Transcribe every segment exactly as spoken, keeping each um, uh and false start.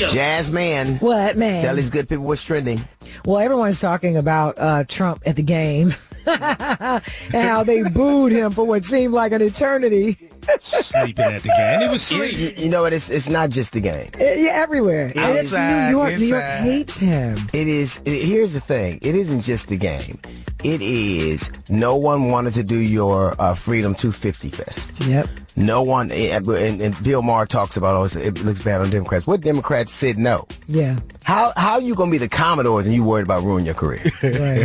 Jazz man. What, man? Tell these good people what's trending. Well, everyone's talking about uh, Trump at the game and how they booed him for what seemed like an eternity. Sleeping at the game. He was sleeping. You, you know what? It's, it's not just the game. Yeah, everywhere. And it's Outside, New York. New York inside. hates him. It is. It, here's the thing. It isn't just the game. It is no one wanted to do your uh, Freedom two fifty Fest. Yep. No one, and, and Bill Maher talks about, oh, it looks bad on Democrats. What Democrats said no? Yeah. How how you gonna be the Commodores and you worried about ruining your career? Right.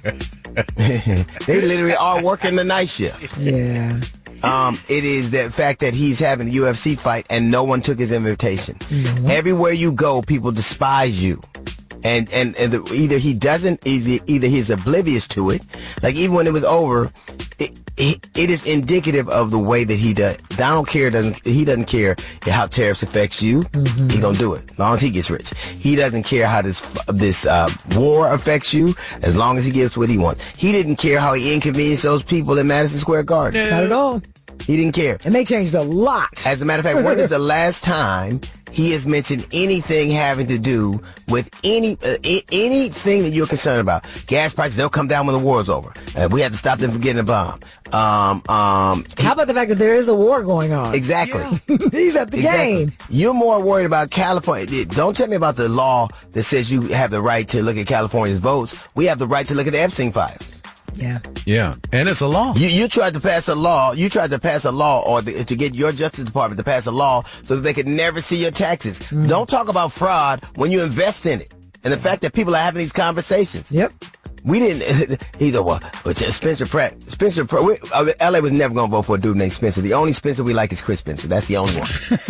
They literally are working the night shift. Yeah. Um, it is the fact that he's having the U F C fight and no one took his invitation. Mm-hmm. Everywhere you go, people despise you. And, and, and the, either he doesn't, either, either he's oblivious to it. Like even when it was over, it, it, it is indicative of the way that he does. I don't care, doesn't, he doesn't care how tariffs affects you. Mm-hmm. He gonna do it. As long as he gets rich. He doesn't care how this, this, uh, war affects you. As long as he gives what he wants. He didn't care how he inconvenienced those people in Madison Square Garden. Not at all. He didn't care. And they changed a lot. As a matter of fact, when is the last time he has mentioned anything having to do with any uh, I- anything that you're concerned about? Gas prices, they'll come down when the war's over. Uh, we have to stop them from getting a bomb. Um, um, he, How about the fact that there is a war going on? exactly. Yeah. He's at the Exactly. game. You're more worried about California. Don't tell me about the law that says you have the right to look at California's votes. We have the right to look at the Epstein files. Yeah. Yeah, and it's a law. You, you tried to pass a law. You tried to pass a law or the, to get your Justice Department to pass a law so that they could never see your taxes. Mm. Don't talk about fraud when you invest in it. And the fact that people are having these conversations. Yep. We didn't either. Well, Spencer Pratt, Spencer Pratt. We, uh, L A was never gonna vote for a dude named Spencer. The only Spencer we like is Chris Spencer. That's the only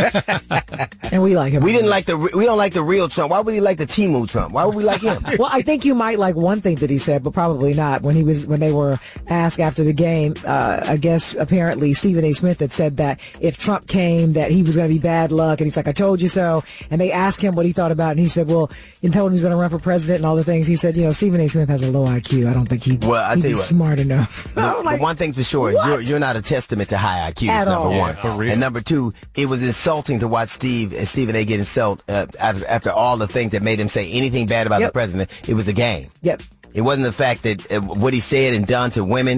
one. And we like him. We didn't like the. We don't like the real Trump. Why would he like the Timu Trump? Why would we like him? Well, I think you might like one thing that he said, but probably not. When he was, when they were asked after the game, uh, I guess apparently Stephen A. Smith had said that if Trump came, that he was going to be bad luck, and he's like, "I told you so." And they asked him what he thought about it, and he said, "Well," and told him he was going to run for president and all the things. He said, "You know, Stephen A. Smith has a low I Q. I don't think he'd, well, I he'd tell be you what, smart enough." The, like, the one thing for sure is what? you're, you're not a testament to high I Q. At number all. one, Yeah, for real. and number two, it was insulting to watch Steve and Stephen A. get insulted uh, after, after all the things that made him say anything bad about Yep. the president. It was a game. Yep. It wasn't the fact that uh, what he said and done to women.